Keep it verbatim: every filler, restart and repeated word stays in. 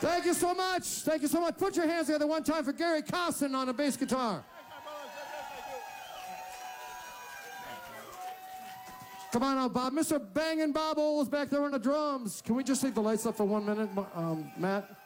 Thank you so much. Thank you so much. Put your hands together one time for Gary Costin on the bass guitar. Come on out, Bob. Mister Bangin' Bob Oles back there on the drums. Can we just leave the lights up for one minute, um, Matt?